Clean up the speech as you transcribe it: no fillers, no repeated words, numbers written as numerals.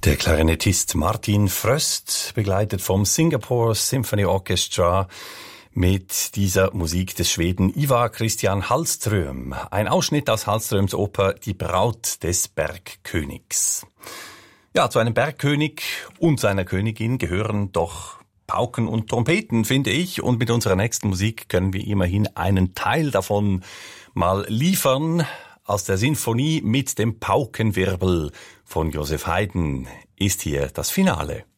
Der Klarinettist Martin Fröst, begleitet vom Singapore Symphony Orchestra mit dieser Musik des Schweden Ivar Christian Hallström. Ein Ausschnitt aus Hallströms Oper Die Braut des Bergkönigs. Ja, zu einem Bergkönig und seiner Königin gehören doch Pauken und Trompeten, finde ich. Und mit unserer nächsten Musik können wir immerhin einen Teil davon mal liefern. Aus der Sinfonie mit dem Paukenwirbel von Joseph Haydn ist hier das Finale.